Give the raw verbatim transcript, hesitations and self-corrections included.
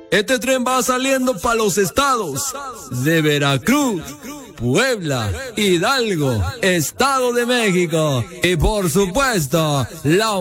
Este tren va saliendo para los estados de Veracruz, Puebla, Hidalgo, Estado de México y por supuesto, la